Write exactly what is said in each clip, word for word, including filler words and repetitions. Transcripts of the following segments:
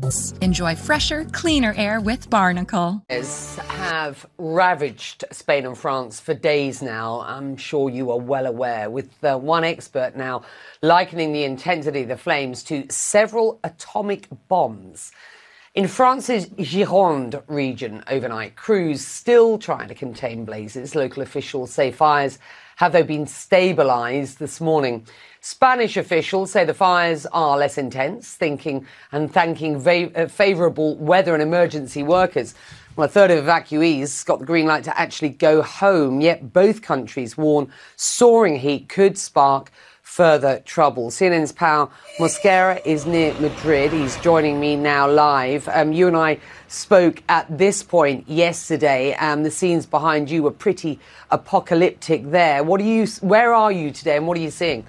Barnacles. Enjoy fresher, cleaner air with Barnacle. Have ravaged Spain and France for days now. I'm sure you are well aware, with uh, one expert now likening the intensity of the flames to several atomic bombs. In France's Gironde region overnight, crews still trying to contain blazes. Local officials say fires have, though, been stabilised this morning. Spanish officials say the fires are less intense, thinking and thanking va- uh, favourable weather and emergency workers. Well, a third of evacuees got the green light to actually go home, yet both countries warn soaring heat could spark further trouble. C N N's Pau Mosquera is near Madrid. He's joining me now live. Um, you and I spoke at this point yesterday. Um, the scenes behind you were pretty apocalyptic there. What are you? Where are you today, and what are you seeing?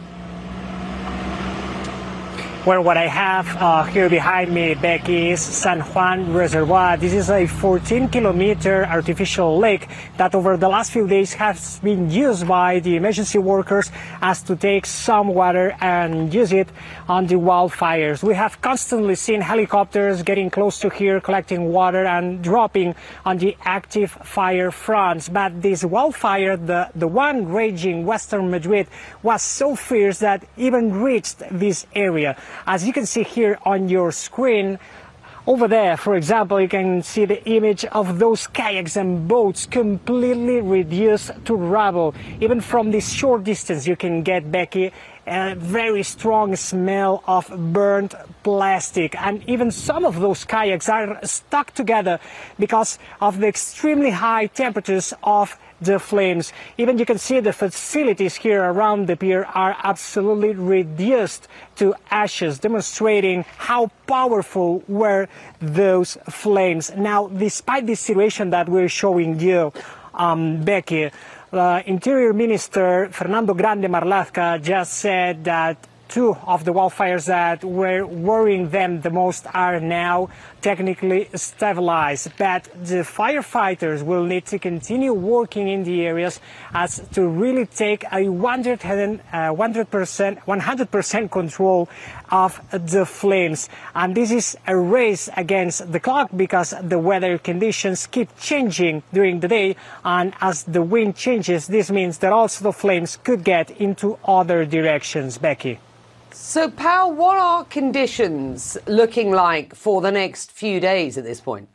Well, what I have uh, here behind me, Becky, is San Juan Reservoir. This is a fourteen kilometer artificial lake that over the last few days has been used by the emergency workers as to take some water and use it on the wildfires. We have constantly seen helicopters getting close to here, collecting water and dropping on the active fire fronts. But this wildfire, the, the one raging western Madrid, was so fierce that even reached this area. As you can see here on your screen, over there, for example, you can see the image of those kayaks and boats completely reduced to rubble. Even from this short distance, you can get, Becky, a very strong smell of burnt plastic. And even some of those kayaks are stuck together because of the extremely high temperatures of the flames. Even you can see the facilities here around the pier are absolutely reduced to ashes, demonstrating how powerful were those flames. Now, despite this situation that we're showing you, um, Becky, uh, Interior Minister Fernando Grande Marlaska just said that two of the wildfires that were worrying them the most are now technically stabilized, but the firefighters will need to continue working in the areas as to really take a one hundred percent, one hundred percent control of the flames. And this is a race against the clock because the weather conditions keep changing during the day, and as the wind changes, this means that also the flames could get into other directions. Becky. So, Pau, what are conditions looking like for the next few days at this point?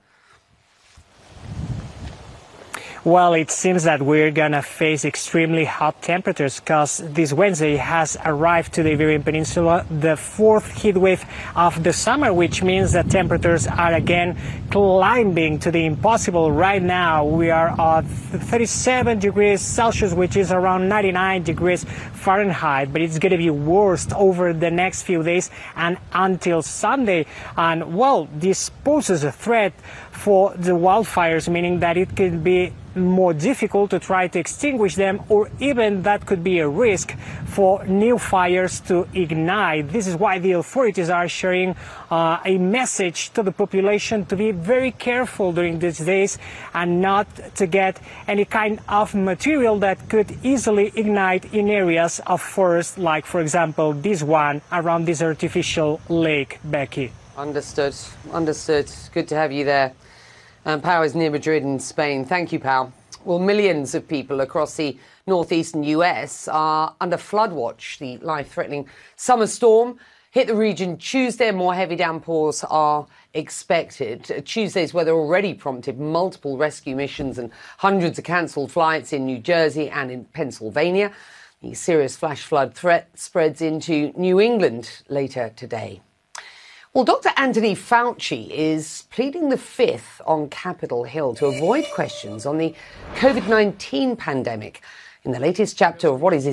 Well, it seems that we're going to face extremely hot temperatures because this Wednesday has arrived to the Iberian Peninsula the fourth heat wave of the summer, which means that temperatures are again climbing to the impossible. Right now, we are at thirty-seven degrees Celsius, which is around ninety-nine degrees Fahrenheit, but it's going to be worse over the next few days and until Sunday. And, well, this poses a threat for the wildfires, meaning that it could be more difficult to try to extinguish them, or even that could be a risk for new fires to ignite. This is why the authorities are sharing uh, a message to the population to be very careful during these days and not to get any kind of material that could easily ignite in areas of forest, like, for example, this one around this artificial lake. Becky. Understood. Understood. Good to have you there. Um, Pau is near Madrid in Spain. Thank you, Pau. Well, millions of people across the northeastern U S are under flood watch. The life-threatening summer storm hit the region Tuesday, and more heavy downpours are expected. Tuesday's weather already prompted multiple rescue missions and hundreds of cancelled flights in New Jersey and in Pennsylvania. The serious flash flood threat spreads into New England later today. Well, Doctor Anthony Fauci is pleading the fifth on Capitol Hill to avoid questions on the COVID nineteen pandemic in the latest chapter of what is his